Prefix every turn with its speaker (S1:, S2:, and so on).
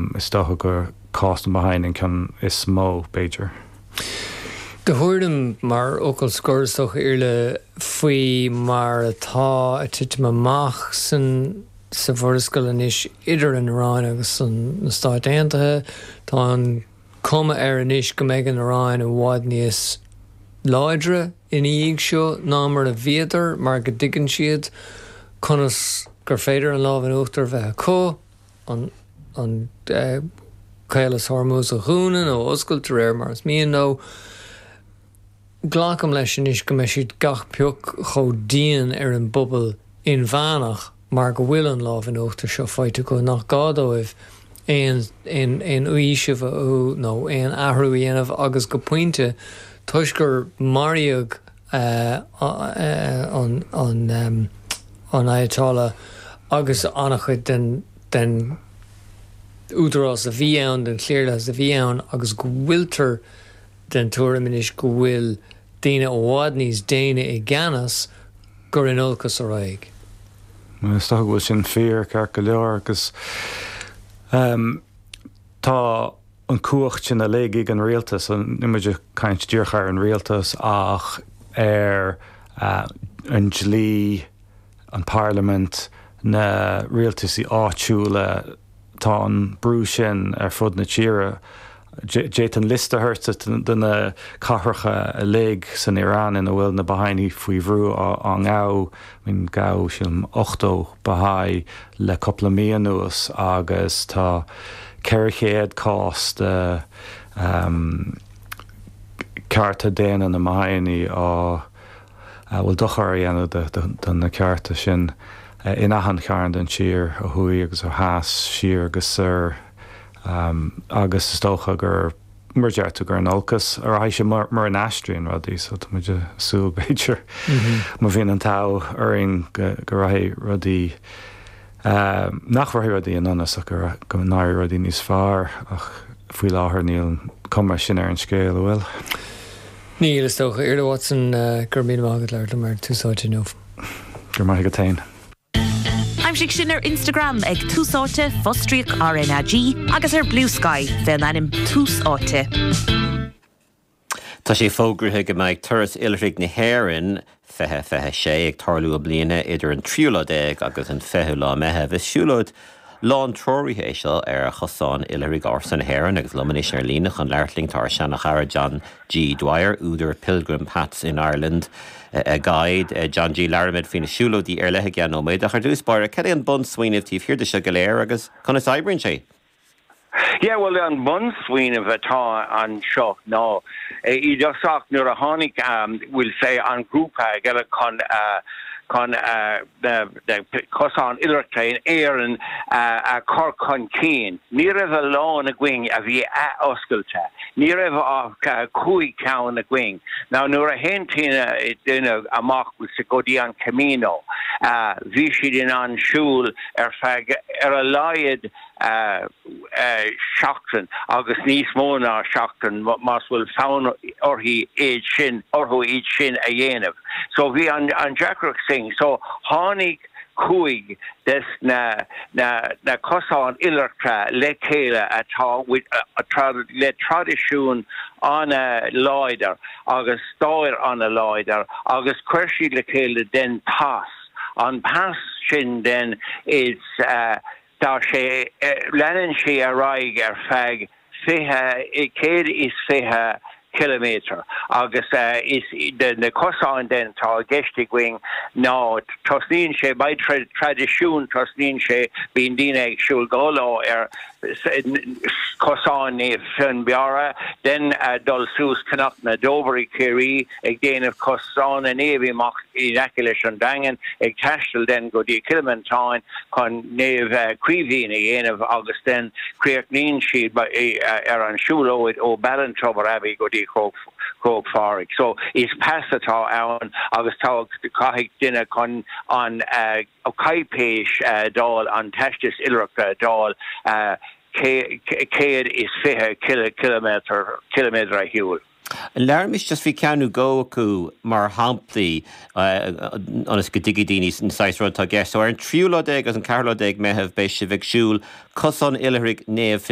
S1: is stocha gur costan behind and can is smó Beiger.
S2: De thuirm mar ócail scóirstoch le faoi mar atá a tiite amach san sa bhforscoil inis idir an Iráin agus san na Stáit Aontaithe tá an cuma inis go méid an Iráin a bhád níos láidre in íag seo ná mar a bhíadar mar go dtigann siad conas gur féidir an lámh an uachtar bheith có an Cailas Hormuz a Chúnan ó oscailte réir mar is míon nó ghlacham leis inis go mbeidh siad gach peoc chodíon ar an bubal in bheanach mar go bhfuil an lámh an uachtar seo fáite go nach gádóibh éon uíisih nó éon ahrú dhéanamh agus go pointe tuis gur mariag an Ayatollah agus annach chuid den údarás a bhí ann den cléirlas a bhí ann agus go bhfuiltar den tuairim inis go bhfuil daoine ó bhád níos déine i gceannas gur in olcas a raig.
S1: Is tá bhfuil sin fear ceart go leor agus tá an cuacht sin a léigh an rialtas an imimeide caint dúrchar an rialtas ach an dlí an Parliament na rialtasaí áitiúla tá an brú sin fud na tíre Jait an liste hurta duna catharcha a léig san Iran in bhfuil na Bahá'í faoi bhrú an gáú min gáú sin 8 Bahá'í le coppla míon nuas agus tá ceirchéad cost cearta déana na Bahá'í bhfuil dochar dhéanamh don na cearta sin in ahan chearn den tír a thuí agus ó háas siar agus sur agus is tócha gur mardeartú gur an olcas ar haid sé mar an aistríonn rudí so tá muide súil Beiger má bhíonn an tau aron go raibh rudí nach raibh rudí an anas gur go náir rudí níos fearr ach faoi láthair níl cumar sin ar an scéal bhfuil.
S2: Níl is tócha ar Watson gur míad mágad leir le mar túsáte nómh.
S1: Gur maith go tain.
S3: Aimsigh sin ar Instagram ag túsáte Fostriach RNAG agus ar Blue Sky den anim túsáte.
S4: Tá sé fógrathe go mbeidh turas Ilrig na hÉireann fethe sé ag tarlú a bliana idir an 13 agus an 20 lá meitheamh is siúlóid lán troirithe é seo ar a chosán Ilrig Orson na hÉireann agus lomanis ar lína chun leirling tar seanna chara John G. Dwyer úidir Pilgrim Hats in Ireland a guide John G. Laramid fina siúlódí ar lethe gan óméid a chu dús bar a cad an bun swinmh tíobh hiirde se go léir agus chun is aibrann sé.
S5: Yeah, well, an bun swing of atá an shock no. I just saw nuair a tháinig will say an grúpa get a con the cosán Ilreachtaí éireann a Cork chun céin. Ní raibh a lán a going a bhí oscailte. Ní raibh á cúig ceann a going. Now nuair a hentíine duine amach sa godí an Camino. Bhí siad in an siúl feig ar a láiad seachtain agus níos mó ná seachtain mas bhfuil fán orthaí iad sin a dhéanamh. So bhí an Jackrock sing so tháinig cúig des na cosán Ilreachta le chéile atá le tradiisiún an a láidir agus stáir an a láidir agus cuir siad le chéile den pas. An pas sin den is tá sé leanann sé a raig ar feig céad is 5 kilometer agus is the cosán den tá geiste going ná tosníonn sé by tradiisiún tosníonn sé bíon daoine ag siúl gála ar cosán ní fin beara den dul sús cnach na Dóbharí Céirí ag déanamh cosán a néamhach i aici leis an dagan ag taistil den go dtí Kilimantáin chun néamh críomhín a dhéanamh agus den críochníonn siad ar an siúlóid ó Ballintrobar Abbey go dtí Croag Fáric. So is pasatá ann agus tá caithigh duine chun an caipéis dál an teistis Ilreachta dál céad is 5 kilometer a hiúil.
S4: Learmis just bhí ceanú go acu mar hamplaí anas go dtí daoine san saisróid tá gceist. So ar an 13 agus an 14 meitheamh beis sibh ag siúl cosán Ilrig néamh